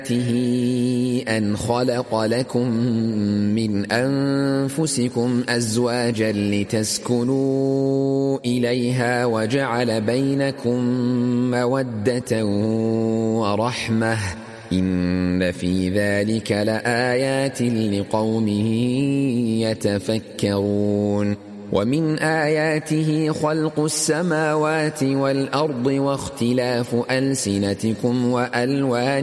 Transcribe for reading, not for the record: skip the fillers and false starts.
أن خلق لكم من أنفسكم أزواجا لتسكنوا إليها وجعل بينكم مودة ورحمة إن في ذلك لآيات لقوم يتفكرون ومن آياته خلق السماوات والأرض واختلاف ألسنتكم وألوانكم